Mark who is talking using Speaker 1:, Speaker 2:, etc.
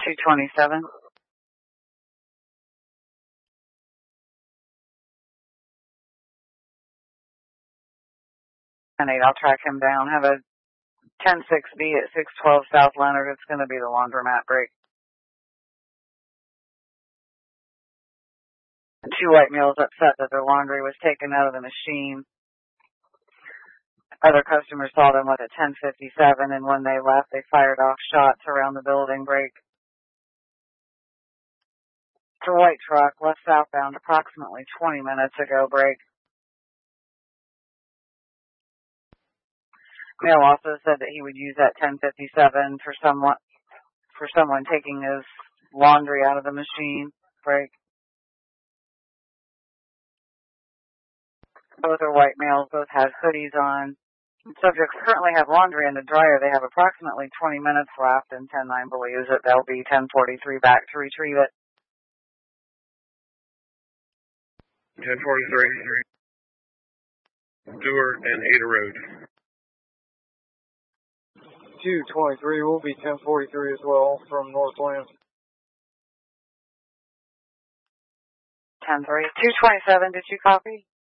Speaker 1: 227. And 8, I'll track him down. Have a 10-6B at 612 South Leonard. It's going to be the laundromat break. 2 white males upset that their laundry was taken out of the machine. Other customers saw them with a 1057, and when they left, they fired off shots around the building break. It's a white truck, left southbound approximately 20 minutes ago, break. Male also said that he would use that 1057 for someone taking his laundry out of the machine, break. Both are white males, both have hoodies on. Subjects currently have laundry in the dryer. They have approximately 20 minutes left, and 10-9 believes that they'll be 1043 back to retrieve it.
Speaker 2: 1043. Stewart and Ada Road.
Speaker 3: 223 will be 1043 as well from Northland.
Speaker 1: 10-3. 227, did you copy?